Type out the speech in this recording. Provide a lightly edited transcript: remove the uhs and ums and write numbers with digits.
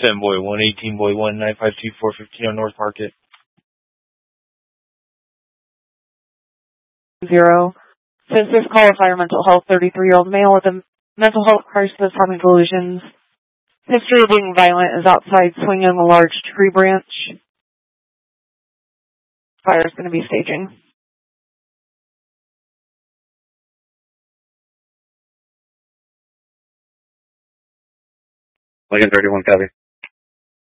10 boy 1, 18 boy 1, 952 415 on North Market. 0. Census call of fire mental health, 33-year-old male with a mental health crisis having delusions. History of being violent is outside swinging a large tree branch. Fire is going to be staging. Lincoln 31, copy.